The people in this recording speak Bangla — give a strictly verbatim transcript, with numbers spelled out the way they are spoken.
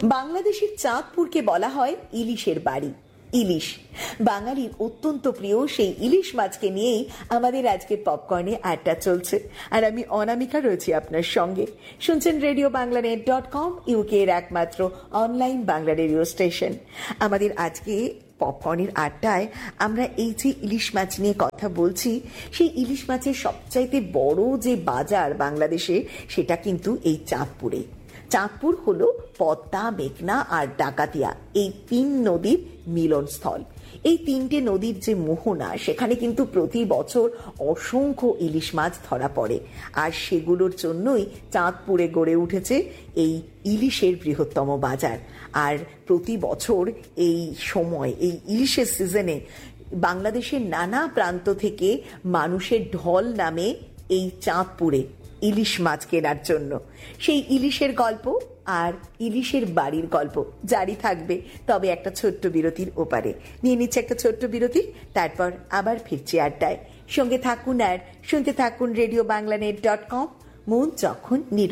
বাংলাদেশের চাঁদপুরকে বলা হয় ইলিশের বাড়ি। ইলিশ বাঙালির অত্যন্ত প্রিয়, সেই ইলিশ মাছকে নিয়েই আমাদের আজকের পপকর্নে আড্ডা চলছে। আর আমি অনামিকা রয়েছি আপনার সঙ্গে। শুনছেন radio Bangla net dot com, UK এর একমাত্র অনলাইন বাংলা রেডিও স্টেশন। আমাদের আজকে পপকর্নের আড্ডায় আমরা এই যে ইলিশ মাছ নিয়ে কথা বলছি, সেই ইলিশ মাছের সবচাইতে বড় যে বাজার বাংলাদেশে, সেটা কিন্তু এই চাঁদপুরে। চাঁদপুর হলো পদ্মা, মেঘনা আর ডাকাতিয়া, এই তিন নদীর মিলনস্থল। এই তিনটে নদীর যে মোহনা, সেখানে কিন্তু প্রতি বছর অসংখ্য ইলিশ মাছ ধরা পড়ে। আর সেগুলোর জন্যই চাঁদপুরে গড়ে উঠেছে এই ইলিশের বৃহত্তম বাজার। আর প্রতি বছর এই সময়, এই ইলিশের সিজনে বাংলাদেশের নানা প্রান্ত থেকে মানুষের ঢল নামে এই চাঁদপুরে ইলিশ মাছ কেনার জন্য। সেই ইলিশের গল্প আর ইলিশের বাড়ির গল্প জারি থাকবে, তবে একটা ছোট্ট বিরতির ওপারে। নিয়ে নিচ্ছে একটা ছোট্ট বিরতি, তারপর আবার ফিরছি আড্ডায়। সঙ্গে থাকুন আর শুনতে থাকুন radio Bangla net dot com, মন যখন নিরু।